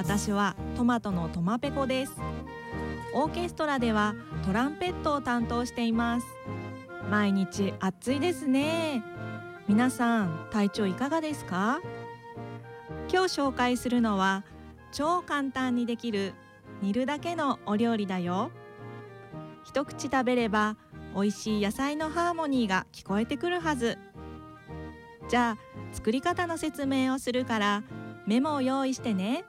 私はトマトのトマペコです。オーケストラではトランペットを担当しています。毎日暑いですね。皆さん体調いかがですか？今日紹介するのは超簡単にできる煮るだけのお料理だよ。一口食べれば美味しい野菜のハーモニーが聞こえてくるはず。じゃあ作り方の説明をするからメモを用意してね。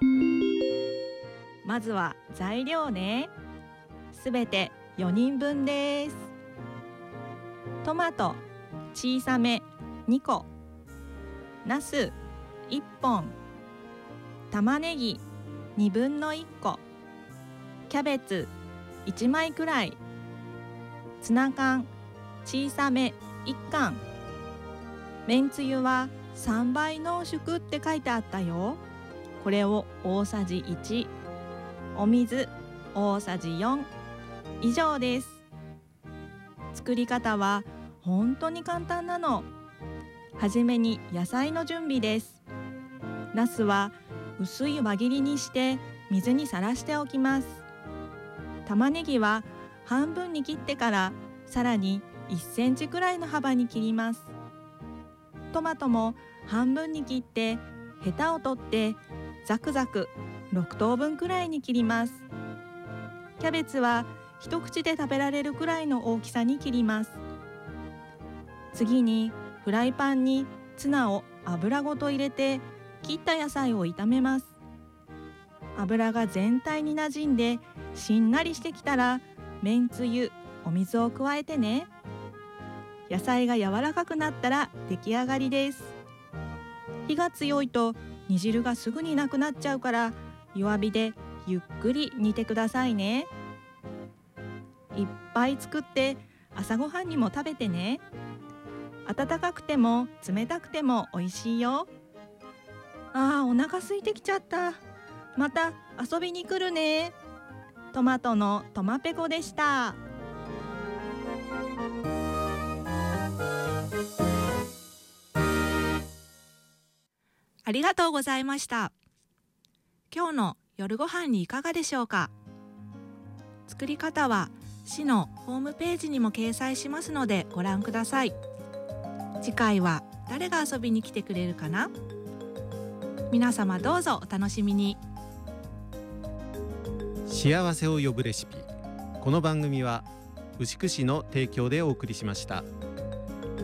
まずは材料ね。すべて4人分です。トマト小さめ2個、ナス1本、玉ねぎ1/2個、キャベツ1枚くらい、ツナ缶小さめ1缶、めんつゆは3倍濃縮って書いてあったよ。これを大さじ1、お水大さじ4以上です。作り方は本当に簡単なの。はじめに野菜の準備です。ナスは薄い輪切りにして水にさらしておきます。玉ねぎは半分に切ってからさらに1センチくらいの幅に切ります。トマトも半分に切ってヘタを取ってザクザク6等分くらいに切ります。キャベツは一口で食べられるくらいの大きさに切ります。次にフライパンにツナを油ごと入れて切った野菜を炒めます。油が全体に馴染んでしんなりしてきたらめんつゆ、お水を加えてね。野菜が柔らかくなったら出来上がりです。火が強いと煮汁がすぐになくなっちゃうから弱火でゆっくり煮てくださいね。いっぱい作って朝ごはんにも食べてね。温かくても冷たくても美味しいよ。お腹空いてきちゃった。また遊びに来るね。トマトのトマペコでした。ありがとうございました。今日の夜ご飯にいかがでしょうか？作り方は市のホームページにも掲載しますのでご覧ください。次回は誰が遊びに来てくれるかな？皆様どうぞお楽しみに。 幸せを呼ぶレシピ。この番組は牛久市の提供でお送りしました。